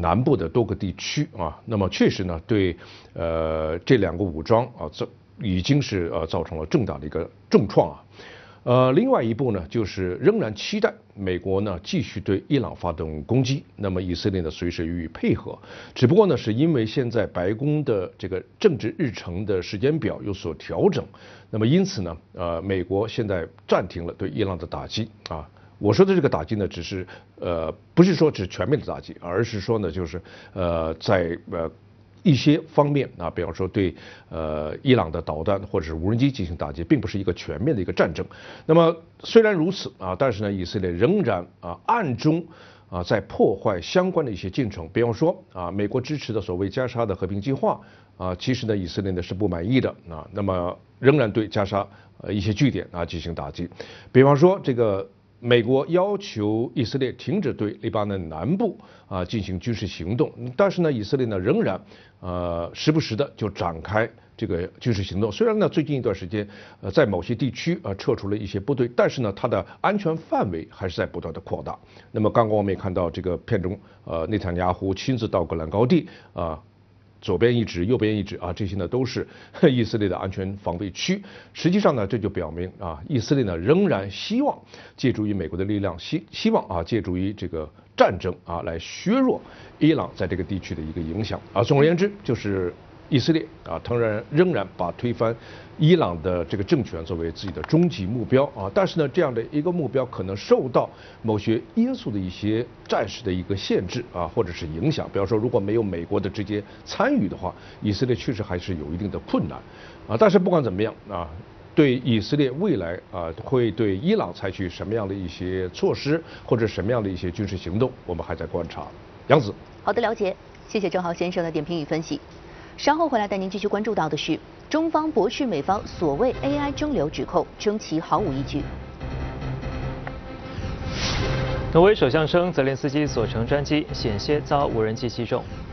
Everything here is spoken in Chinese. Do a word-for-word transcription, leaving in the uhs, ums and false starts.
南部的多个地区啊，那么确实呢，对呃这两个武装啊，这已经是呃造成了重大的一个重创啊。呃，另外一步呢，就是仍然期待美国呢继续对伊朗发动攻击，那么以色列呢随时予以配合。只不过呢，是因为现在白宫的这个政治日程的时间表有所调整，那么因此呢，呃，美国现在暂停了对伊朗的打击啊。我说的这个打击呢，只是呃不是说只全面的打击，而是说呢，就是呃在呃。一些方面啊，比方说对呃伊朗的导弹或者是无人机进行打击，并不是一个全面的一个战争。那么虽然如此啊，但是呢，以色列仍然啊暗中啊在破坏相关的一些进程。比方说啊，美国支持的所谓加沙的和平计划啊，其实呢以色列呢是不满意的啊，那么仍然对加沙呃一些据点啊进行打击。比方说这个。美国要求以色列停止对黎巴嫩南部啊进行军事行动，但是呢，以色列呢仍然呃时不时的就展开这个军事行动。虽然呢最近一段时间呃在某些地区啊撤出了一些部队，但是呢它的安全范围还是在不断的扩大。那么刚刚我们也看到这个片中呃内塔尼亚胡亲自到戈兰高地啊。左边一指，右边一指啊，这些呢都是以色列的安全防备区。实际上呢，这就表明啊，以色列呢仍然希望借助于美国的力量，希希望啊借助于这个战争啊来削弱伊朗在这个地区的一个影响啊。总而言之，就是以色列啊，当然仍然把推翻伊朗的这个政权作为自己的终极目标啊，但是呢，这样的一个目标可能受到某些因素的一些暂时的一个限制啊，或者是影响。比方说，如果没有美国的直接参与的话，以色列确实还是有一定的困难啊。但是不管怎么样啊，对以色列未来啊会对伊朗采取什么样的一些措施，或者什么样的一些军事行动，我们还在观察。杨子， 好的了解，谢谢郑浩先生的点评与分析。稍后回来带您继续关注到的是，中方驳斥美方所谓 A I 蒸馏指控，称其毫无依据。 挪威首相称泽连斯基所乘专机险些遭无人机击中。